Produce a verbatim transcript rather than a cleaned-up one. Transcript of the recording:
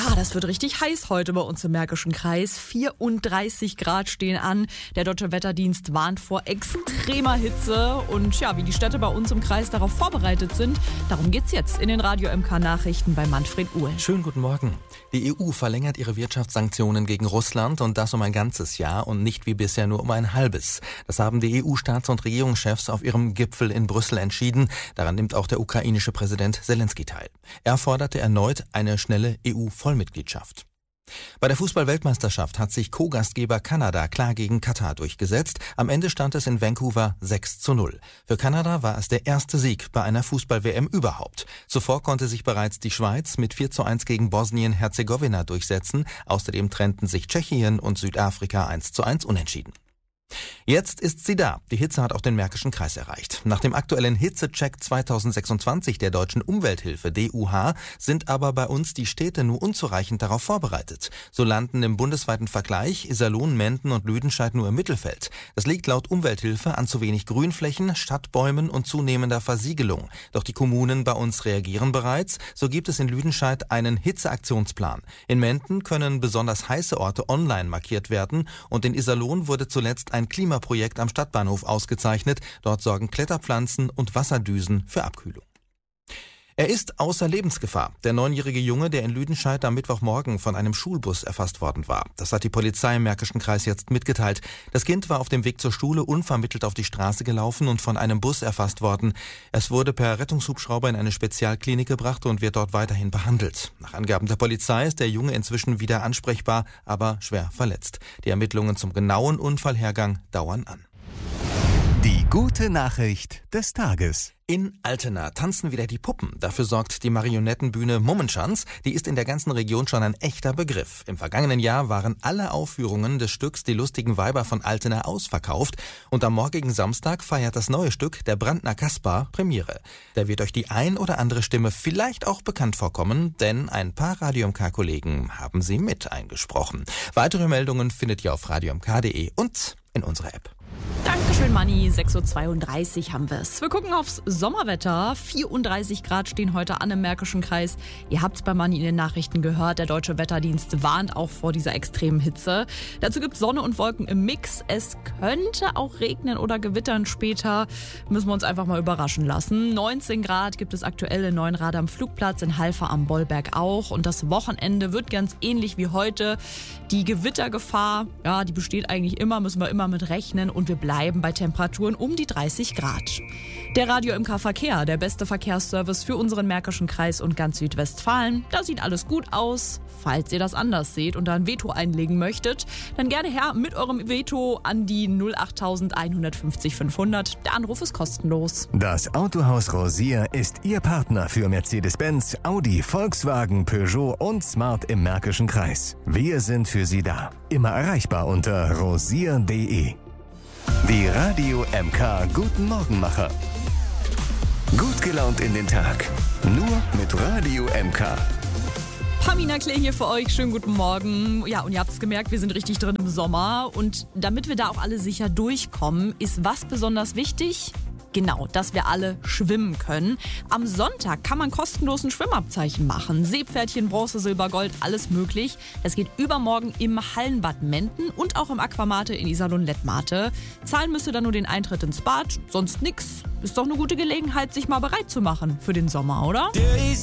Ja, das wird richtig heiß heute bei uns im Märkischen Kreis. vierunddreißig Grad stehen an. Der Deutsche Wetterdienst warnt vor extremer Hitze. Und ja, wie die Städte bei uns im Kreis darauf vorbereitet sind, darum geht's jetzt in den Radio M K-Nachrichten bei Manfred Uhl. Schönen guten Morgen. Die E U verlängert ihre Wirtschaftssanktionen gegen Russland und das um ein ganzes Jahr und nicht wie bisher nur um ein halbes. Das haben die E U-Staats- und Regierungschefs auf ihrem Gipfel in Brüssel entschieden. Daran nimmt auch der ukrainische Präsident Selenskyj teil. Er forderte erneut eine schnelle E U-Vollmitgliedschaft. Bei der Fußball-Weltmeisterschaft hat sich Co-Gastgeber Kanada klar gegen Katar durchgesetzt. Am Ende stand es in Vancouver sechs zu null. Für Kanada war es der erste Sieg bei einer Fußball-W M überhaupt. Zuvor konnte sich bereits die Schweiz mit vier zu eins gegen Bosnien-Herzegowina durchsetzen. Außerdem trennten sich Tschechien und Südafrika eins zu eins unentschieden. Jetzt ist sie da. Die Hitze hat auch den Märkischen Kreis erreicht. Nach dem aktuellen Hitzecheck zweitausendsechsundzwanzig der Deutschen Umwelthilfe D U H sind aber bei uns die Städte nur unzureichend darauf vorbereitet. So landen im bundesweiten Vergleich Iserlohn, Menden und Lüdenscheid nur im Mittelfeld. Das liegt laut Umwelthilfe an zu wenig Grünflächen, Stadtbäumen und zunehmender Versiegelung. Doch die Kommunen bei uns reagieren bereits. So gibt es in Lüdenscheid einen Hitzeaktionsplan. In Menden können besonders heiße Orte online markiert werden und in Iserlohn wurde zuletzt ein Klimaprojekt am Stadtbahnhof ausgezeichnet. Dort sorgen Kletterpflanzen und Wasserdüsen für Abkühlung. Er ist außer Lebensgefahr. Der neunjährige Junge, der in Lüdenscheid am Mittwochmorgen von einem Schulbus erfasst worden war. Das hat die Polizei im Märkischen Kreis jetzt mitgeteilt. Das Kind war auf dem Weg zur Schule unvermittelt auf die Straße gelaufen und von einem Bus erfasst worden. Es wurde per Rettungshubschrauber in eine Spezialklinik gebracht und wird dort weiterhin behandelt. Nach Angaben der Polizei ist der Junge inzwischen wieder ansprechbar, aber schwer verletzt. Die Ermittlungen zum genauen Unfallhergang dauern an. Die gute Nachricht des Tages. In Altena tanzen wieder die Puppen. Dafür sorgt die Marionettenbühne Mummenschanz. Die ist in der ganzen Region schon ein echter Begriff. Im vergangenen Jahr waren alle Aufführungen des Stücks Die lustigen Weiber von Altena ausverkauft. Und am morgigen Samstag feiert das neue Stück Der Brandner Kaspar Premiere. Da wird euch die ein oder andere Stimme vielleicht auch bekannt vorkommen, denn ein paar Radio M K-Kollegen haben sie mit eingesprochen. Weitere Meldungen findet ihr auf radio m k punkt de und in unserer App. Dankeschön, Manni. sechs Uhr zweiunddreißig haben wir es. Wir gucken aufs Sommerwetter. vierunddreißig Grad stehen heute an im Märkischen Kreis. Ihr habt es bei Manni in den Nachrichten gehört. Der Deutsche Wetterdienst warnt auch vor dieser extremen Hitze. Dazu gibt es Sonne und Wolken im Mix. Es könnte auch regnen oder gewittern später. Müssen wir uns einfach mal überraschen lassen. neunzehn Grad gibt es aktuell in Neuenrad am Flugplatz, in Halver am Bollberg auch. Und das Wochenende wird ganz ähnlich wie heute. Die Gewittergefahr, ja, die besteht eigentlich immer, müssen wir immer mit rechnen. Und wir bleiben bei Temperaturen um die dreißig Grad. Der Radio M K Verkehr, der beste Verkehrsservice für unseren Märkischen Kreis und ganz Südwestfalen. Da sieht alles gut aus. Falls ihr das anders seht und da ein Veto einlegen möchtet, dann gerne her mit eurem Veto an die null acht eins fünf null fünf hundert. Der Anruf ist kostenlos. Das Autohaus Rosier ist Ihr Partner für Mercedes-Benz, Audi, Volkswagen, Peugeot und Smart im Märkischen Kreis. Wir sind für Sie da. Immer erreichbar unter rosier punkt de. Die Radio M K Guten Morgenmacher. Gut gelaunt in den Tag. Nur mit Radio M K. Pamina Klee hier für euch. Schönen guten Morgen. Ja, und ihr habt es gemerkt, wir sind richtig drin im Sommer. Und damit wir da auch alle sicher durchkommen, ist was besonders wichtig? Genau, dass wir alle schwimmen können. Am Sonntag kann man kostenlos ein Schwimmabzeichen machen. Seepferdchen, Bronze, Silber, Gold, alles möglich. Das geht übermorgen im Hallenbad Menden und auch im Aquamate in Iserlohn Lettmate. Zahlen müsst ihr dann nur den Eintritt ins Bad, sonst nix. Ist doch eine gute Gelegenheit, sich mal bereit zu machen für den Sommer, oder?